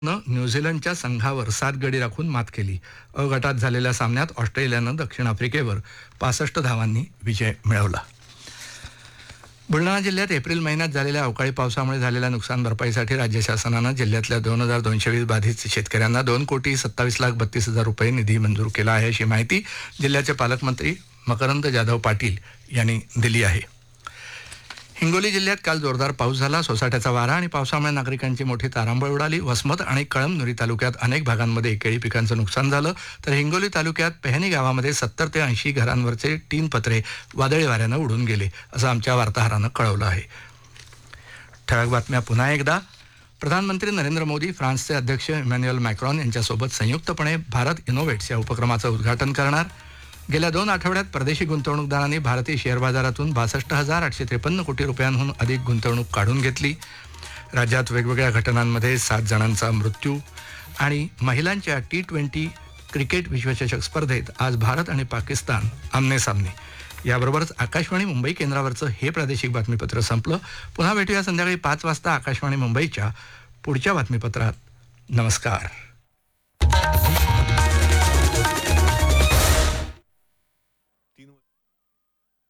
न्यूझीलंडच्या संघावर 7 गडी राखून मात केली. अ गटात झालेल्या सामन्यात ऑस्ट्रेलियानं दक्षिण आफ्रिकेवर 65 धावांनी विजय मिळवला. बुलढाणा जिल्ह्यात एप्रिल महिन्यात झालेल्या अवकाळी पावसामुळे झालेल्या नुकसान भरपाईसाठी राज्य शासनानं जिल्ह्यातल्या 2220 बाधित शेतकऱ्यांना 2,27,32,00,000 रुपये निधी मंजूर केला आहे, अशी माहिती जिल्ह्याचे पालकमंत्री मकरंद जाधव पाटील यांनी दिली आहे. हिंगोली जिल्ह्यात काल जोरदार पाऊस झाला. सोसाट्याचा वारा आणि पावसामुळे नागरिकांची मोठी तारांबळ उडाली. वसमत आणि कळमनुरी तालुक्यात अनेक भागांमध्ये केळी पिकांचं नुकसान झालं, तर हिंगोली तालुक्यात पेहणी गावामध्ये 70 ते 80 घरांवरचे टीन पत्रे वादळी वाऱ्यानं उडून गेले, असं आमच्या वार्ताहरानं कळवलं आहे. ठळक बातम्या पुन्हा एकदा. प्रधानमंत्री नरेंद्र मोदी फ्रान्सचे अध्यक्ष इमॅन्युएल मॅक्रॉन यांच्यासोबत संयुक्तपणे भारत इनोव्हेट्स या उपक्रमाचं उद्घाटन करणार. गेल्या 2 आठवड्यात परदेशी गुंतवणूकदारांनी भारतीय शेअर बाजारातून 62,853 कोटी रुपयांहून अधिक गुंतवणूक काढून घेतली. राज्यात वेगवेगळ्या घटनांमध्ये 7 जणांचा मृत्यू. आणि महिलांच्या T20 क्रिकेट विश्वचषक स्पर्धेत आज भारत आणि पाकिस्तान आमनेसामने. याबरोबरच आकाशवाणी मुंबई केंद्रावरचं हे प्रादेशिक बातमीपत्र संपलं. पुन्हा भेटूया संध्याकाळी 5 वाजता आकाशवाणी मुंबईच्या पुढच्या बातमीपत्रात. नमस्कार.